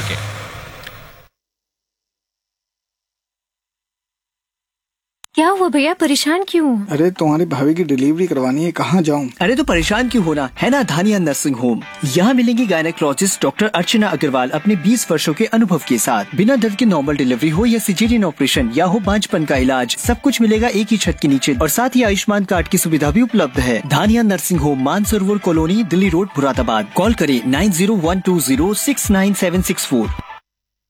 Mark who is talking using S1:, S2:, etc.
S1: के।
S2: क्या हुआ भैया, परेशान क्यों?
S3: अरे तुम्हारी भाभी की डिलीवरी करवानी है, कहाँ जाऊँ?
S4: अरे तो परेशान क्यों होना, है ना धानिया नर्सिंग होम। यहाँ मिलेंगी गायनेकोलॉजिस्ट डॉक्टर अर्चना अग्रवाल अपने 20 वर्षों के अनुभव के साथ। बिना दर्द के नॉर्मल डिलीवरी हो या सिजेरियन ऑपरेशन या हो बांझपन का इलाज, सब कुछ मिलेगा एक ही छत के नीचे और साथ ही आयुष्मान कार्ड की सुविधा भी उपलब्ध है। धानिया nursing home, Mansarovar colony, Delhi road, Moradabad. Call करें 9012069764।